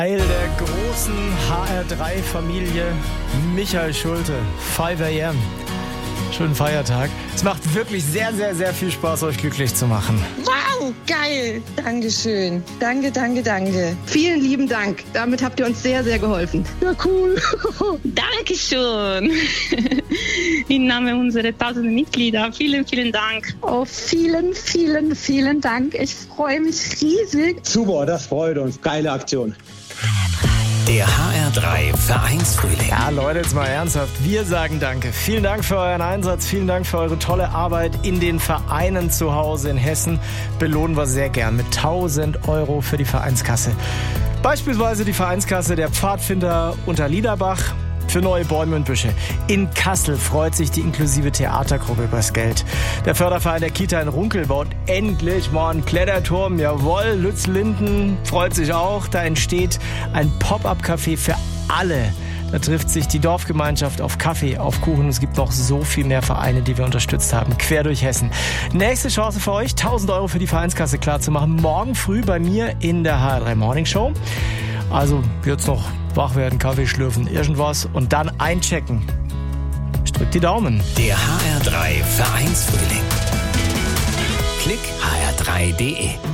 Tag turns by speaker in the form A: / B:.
A: Teil der großen HR3-Familie Michael Schulte. 5 a.m. Schönen Feiertag. Es macht wirklich sehr, sehr, sehr viel Spaß, euch glücklich zu machen.
B: Wow, geil. Dankeschön. Danke.
C: Vielen lieben Dank. Damit habt ihr uns sehr, sehr geholfen. Ja, cool.
D: Dankeschön. Im Namen unserer tausenden Mitglieder. Vielen, vielen Dank.
C: Oh, vielen, vielen, vielen Dank. Ich freue mich riesig.
E: Super, das freut uns. Geile Aktion.
F: Der HR3 Vereinsfrühling.
A: Ja, Leute, jetzt mal ernsthaft. Wir sagen Danke. Vielen Dank für euren Einsatz. Vielen Dank für eure tolle Arbeit in den Vereinen zu Hause in Hessen. Belohnen wir sehr gern mit 1.000 Euro für die Vereinskasse. Beispielsweise die Vereinskasse der Pfadfinder Unterliederbach für neue Bäume und Büsche. In Kassel freut sich die inklusive Theatergruppe übers Geld. Der Förderverein der Kita in Runkel baut endlich mal einen Kletterturm. Jawohl, Lützlinden freut sich auch. Da entsteht ein Pop-up-Café für alle. Da trifft sich die Dorfgemeinschaft auf Kaffee, auf Kuchen. Es gibt noch so viel mehr Vereine, die wir unterstützt haben, quer durch Hessen. Nächste Chance für euch, 1.000 Euro für die Vereinskasse klarzumachen. Morgen früh bei mir in der HR3 Morning Show. Also jetzt noch wach werden, Kaffee schlürfen, irgendwas und dann einchecken. Ich drück die Daumen.
F: Der HR3 Vereinsfrühling. Klick hr3.de